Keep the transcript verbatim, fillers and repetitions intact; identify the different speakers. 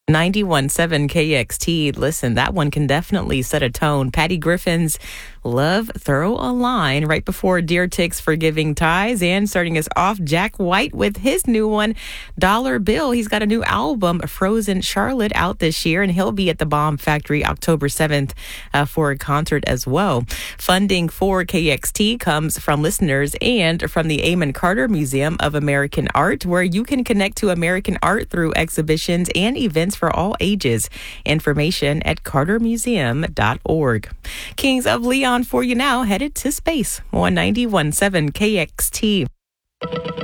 Speaker 1: ninety-one point seven K X T. Listen, that one can definitely set a tone. Patty Griffin's Love Throw a Line right before Dear Tick's Forgiving Ties. And starting us off, Jack White with his new one, Dollar Bill. He's got a new album, Frozen Charlotte, out this year, and he'll be at the Bomb Factory October seventh uh, for a concert as well. Funding for K X T comes from listeners and from the Amon Carter Museum of American Art, where you can connect to American art through exhibitions and events for all ages. Information at carter museum dot org. Kings of Leon for you now, headed to space on ninety-one point seven K X T.